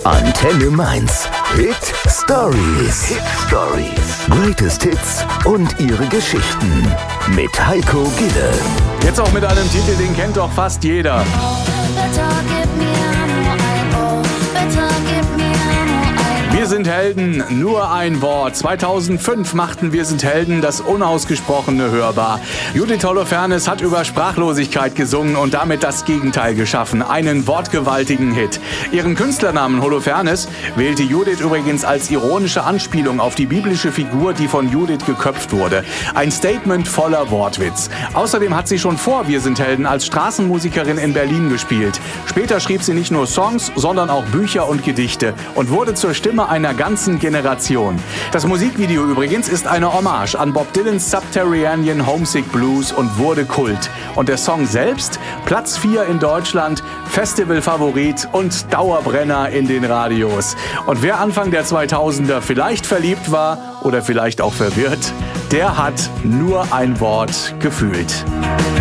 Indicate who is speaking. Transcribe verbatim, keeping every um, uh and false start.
Speaker 1: Antenne Mainz. Hit Stories. Hit Stories. Greatest Hits und ihre Geschichten. Mit Heiko Gille.
Speaker 2: Jetzt auch mit einem Titel, den kennt doch fast jeder. Wir sind Helden, nur ein Wort. zweitausendfünf machten Wir sind Helden das Unausgesprochene hörbar. Judith Holofernes hat über Sprachlosigkeit gesungen und damit das Gegenteil geschaffen, einen wortgewaltigen Hit. Ihren Künstlernamen Holofernes wählte Judith übrigens als ironische Anspielung auf die biblische Figur, die von Judith geköpft wurde. Ein Statement voller Wortwitz. Außerdem hat sie schon vor Wir sind Helden als Straßenmusikerin in Berlin gespielt. Später schrieb sie nicht nur Songs, sondern auch Bücher und Gedichte und wurde zur Stimme einer ganzen Generation. Das Musikvideo übrigens ist eine Hommage an Bob Dylans Subterranean Homesick Blues und wurde Kult. Und der Song selbst, Platz vier in Deutschland, Festivalfavorit und Dauerbrenner in den Radios. Und wer Anfang der zweitausender vielleicht verliebt war oder vielleicht auch verwirrt, der hat nur ein Wort gefühlt.